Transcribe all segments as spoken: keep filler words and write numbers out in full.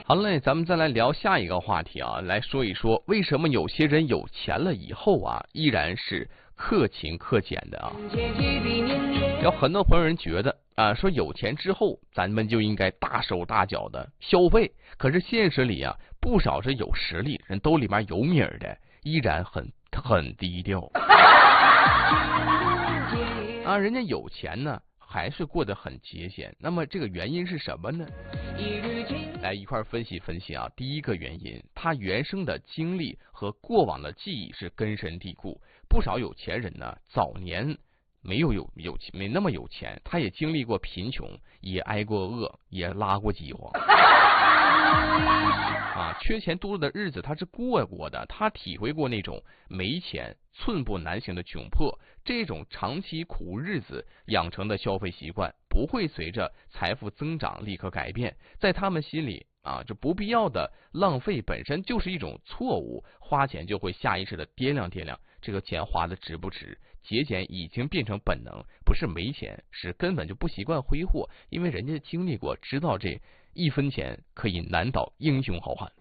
好嘞，咱们再来聊下一个话题啊，来说一说为什么有些人有钱了以后啊，依然是克勤克俭的啊。有很多朋友人觉得啊，说有钱之后咱们就应该大手大脚的消费，可是现实里啊，不少是有实力人兜里面有米儿的，依然很很低调啊，人家有钱呢，还是过得很节俭。那么这个原因是什么呢？来一块分析分析啊。第一个原因，他原生的经历和过往的记忆是根深蒂固。不少有钱人呢，早年没有有有没那么有钱，他也经历过贫穷，也挨过饿，也拉过饥荒啊，缺钱多的日子他是过过的，他体会过那种没钱寸步难行的窘迫。这种长期苦日子养成的消费习惯，不会随着财富增长立刻改变。在他们心里啊，这不必要的浪费本身就是一种错误，花钱就会下意识的掂量掂量这个钱花的值不值。节俭已经变成本能，不是没钱，是根本就不习惯挥霍，因为人家经历过，知道这一分钱可以难倒英雄好汉。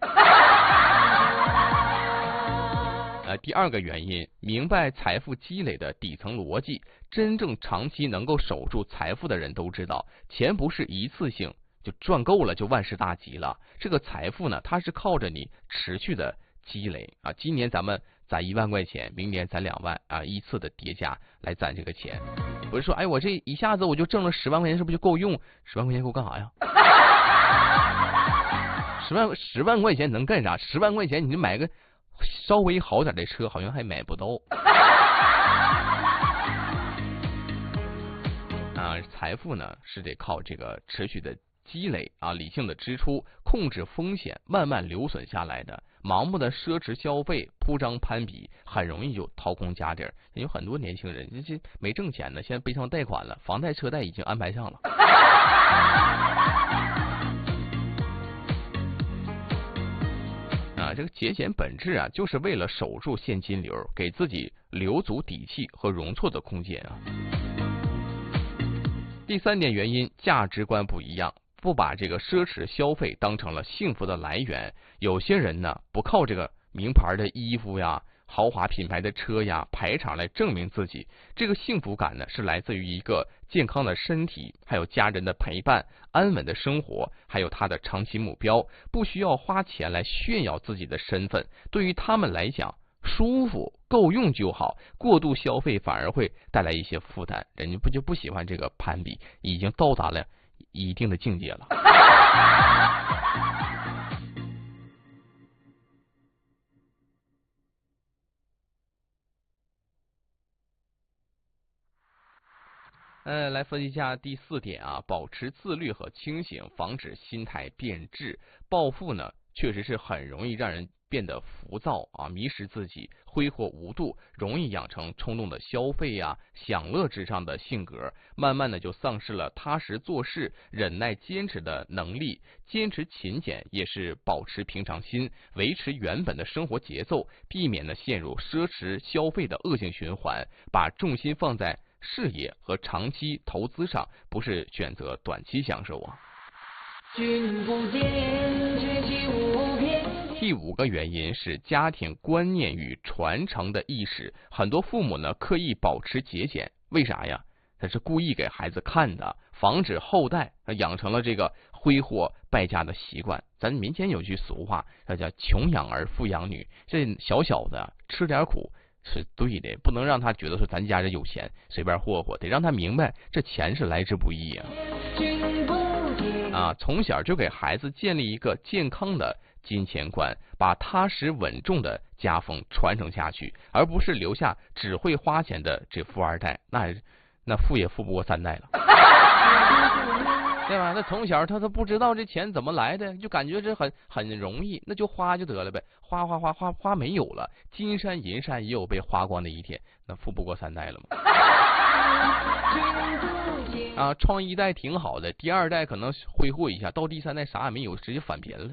呃，第二个原因，明白财富积累的底层逻辑。真正长期能够守住财富的人都知道，钱不是一次性就赚够了就万事大吉了。这个财富呢，它是靠着你持续的积累啊。今年咱们攒一万块钱，明年攒两万啊，依次的叠加来攒这个钱。不是说，哎，我这一下子我就挣了十万块钱，是不是就够用？十万块钱够干啥呀？十万十万块钱能干啥？十万块钱你就买个稍微好点的车，好像还买不到啊。财富呢是得靠这个持续的积累啊，理性的支出，控制风险，慢慢留存下来的。盲目的奢侈消费，铺张攀比，很容易就掏空家底儿。有很多年轻人这这没挣钱呢，现在背上贷款了，房贷车贷已经安排上了。啊，这个节俭本质啊，就是为了守住现金流，给自己留足底气和容错的空间啊。第三点原因，价值观不一样，不把这个奢侈消费当成了幸福的来源。有些人呢，不靠这个名牌的衣服呀、豪华品牌的车呀、排场来证明自己，这个幸福感呢，是来自于一个健康的身体，还有家人的陪伴，安稳的生活，还有他的长期目标。不需要花钱来炫耀自己的身份，对于他们来讲，舒服够用就好，过度消费反而会带来一些负担。人家不就不喜欢这个攀比，已经到达了一定的境界了。呃，来分析一下第四点啊，保持自律和清醒，防止心态变质。暴富呢，确实是很容易让人变得浮躁啊，迷失自己，挥霍无度，容易养成冲动的消费呀、享乐至上的性格，慢慢的就丧失了踏实做事、忍耐坚持的能力。坚持勤俭也是保持平常心，维持原本的生活节奏，避免呢陷入奢侈消费的恶性循环，把重心放在事业和长期投资上，不是选择短期享受啊。第五个原因是家庭观念与传承的意识，很多父母呢刻意保持节俭，为啥呀？他是故意给孩子看的，防止后代养成了这个挥霍败家的习惯。咱民间有句俗话，那叫穷养儿富养女，这小小的吃点苦是对的，不能让他觉得说咱家人有钱随便霍霍，得让他明白这钱是来之不易啊！啊，从小就给孩子建立一个健康的金钱观，把踏实稳重的家风传承下去，而不是留下只会花钱的这富二代，那那富也富不过三代了。对吧？那从小他都不知道这钱怎么来的，就感觉这很很容易，那就花就得了呗，花花花花花没有了，金山银山也有被花光的一天，那富不过三代了吗？啊，创一代挺好的，第二代可能挥霍一下，到第三代啥也没有，直接返贫了。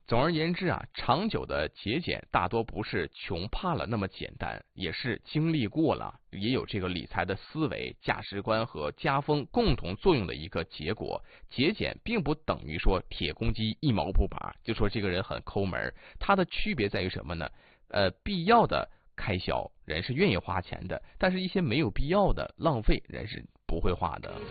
总而言之啊，长久的节俭大多不是穷怕了那么简单，也是经历过了，也有这个理财的思维、价值观和家风共同作用的一个结果。节俭并不等于说铁公鸡一毛不拔，就说这个人很抠门，它的区别在于什么呢？呃，必要的开销人是愿意花钱的，但是一些没有必要的浪费人是不会花的。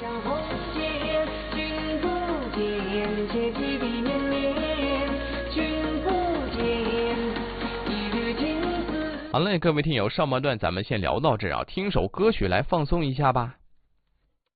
好嘞，各位听友，上半段咱们先聊到这儿啊，听首歌曲来放松一下吧。